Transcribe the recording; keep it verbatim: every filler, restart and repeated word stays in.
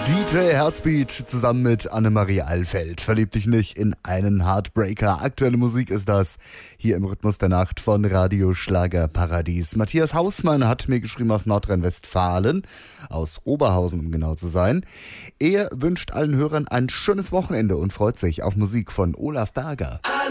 D J Herzbeat zusammen mit Annemarie Alfeld. Verlieb dich nicht in einen Heartbreaker. Aktuelle Musik ist das hier im Rhythmus der Nacht von Radio Schlager Paradies. Matthias Hausmann hat mir geschrieben aus Nordrhein-Westfalen, aus Oberhausen, um genau zu sein. Er wünscht allen Hörern ein schönes Wochenende und freut sich auf Musik von Olaf Berger.